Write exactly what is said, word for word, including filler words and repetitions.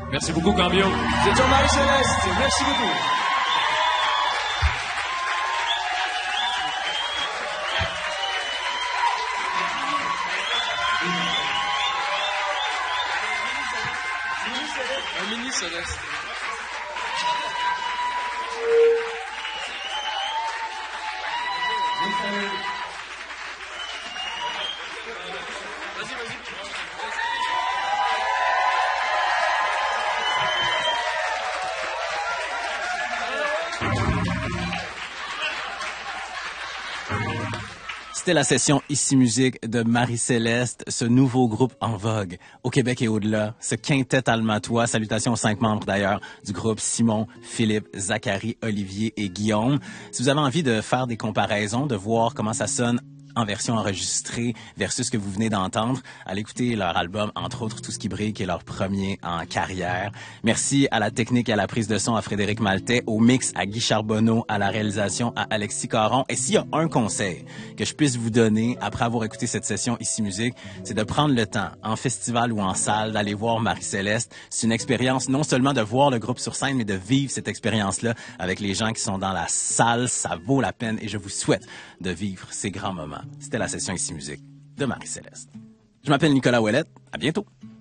Merci beaucoup, Cambio. Vous êtes Marie-Céleste. Merci beaucoup. Un mini Céleste. Vas-y, vas-y. C'était la session Ici Musique de Marie-Céleste, ce nouveau groupe en vogue au Québec et au-delà, ce quintet almatois, salutations aux cinq membres d'ailleurs du groupe Simon, Philippe, Zachary, Olivier et Guillaume. Si vous avez envie de faire des comparaisons, de voir comment ça sonne en version enregistrée versus ce que vous venez d'entendre, allez écouter leur album, entre autres Tout ce qui brille, qui est leur premier en carrière. Merci à la technique et à la prise de son à Frédéric Maltais, au mix à Guy Charbonneau, à la réalisation à Alexis Caron. Et s'il y a un conseil que je puisse vous donner après avoir écouté cette session Ici Musique, c'est de prendre le temps, en festival ou en salle, d'aller voir Marie-Céleste. C'est une expérience non seulement de voir le groupe sur scène, mais de vivre cette expérience-là avec les gens qui sont dans la salle. Ça vaut la peine et je vous souhaite de vivre ces grands moments. C'était la session Ici Musique de Marie-Céleste. Je m'appelle Nicolas Ouellette. À bientôt.